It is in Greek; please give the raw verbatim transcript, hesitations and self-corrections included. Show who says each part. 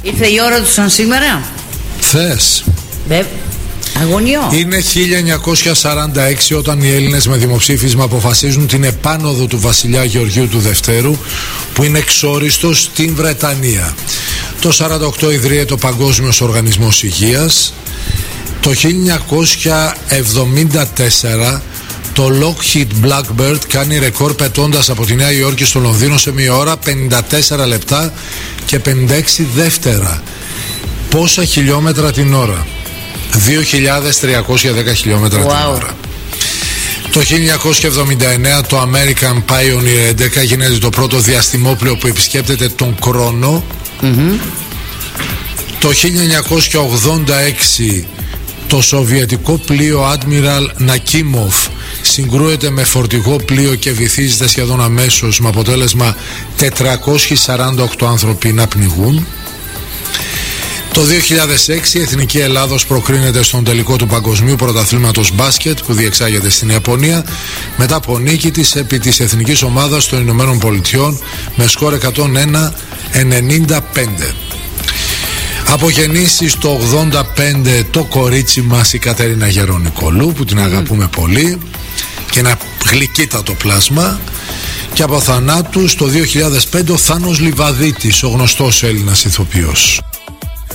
Speaker 1: Ήρθε η ώρα του σαν σήμερα.
Speaker 2: Θες?
Speaker 1: Βε... Αγωνιό.
Speaker 2: Είναι χίλια εννιακόσια σαράντα έξι όταν οι Έλληνες με δημοψήφισμα αποφασίζουν την επάνωδο του βασιλιά Γεωργίου του Δευτέρου, που είναι εξόριστος στην Βρετανία. Το σαράντα οκτώ ιδρύεται ο Παγκόσμιος Οργανισμός Υγείας. Το χίλια εννιακόσια εβδομήντα τέσσερα το Lockheed Blackbird κάνει ρεκόρ πετώντας από τη Νέα Υόρκη στο Λονδίνο σε μία ώρα πενήντα τέσσερα λεπτά και πενήντα έξι δεύτερα. Πόσα χιλιόμετρα την ώρα? δύο χιλιάδες τριακόσια δέκα χιλιόμετρα wow. την ώρα. Το χίλια εννιακόσια εβδομήντα εννέα το American Pioneer έντεκα γίνεται το πρώτο διαστημόπλαιο που επισκέπτεται τον χρόνο. Mm-hmm. Το χίλια εννιακόσια ογδόντα έξι το σοβιετικό πλοίο Admiral Nakimov συγκρούεται με φορτηγό πλοίο και βυθίζεται σχεδόν αμέσως, με αποτέλεσμα τετρακόσιοι σαράντα οκτώ άνθρωποι να πνιγούν. Το δύο χιλιάδες έξι η Εθνική Ελλάδος προκρίνεται στον τελικό του Παγκοσμίου Πρωταθλήματος Μπάσκετ που διεξάγεται στην Ιαπωνία μετά από νίκη της επί της Εθνικής Ομάδας των Ηνωμένων Πολιτειών με σκορ εκατόν ένα ενενήντα πέντε. Απογεννήσει το ογδόντα πέντε το κορίτσι μας η Κατερίνα Γερονικολού, που την αγαπούμε mm. πολύ, και ένα γλυκύτατο πλάσμα. Και από θανάτους το δύο χιλιάδες πέντε ο Θάνος Λιβαδίτης, ο γνωστός Έλληνας ηθοποιός.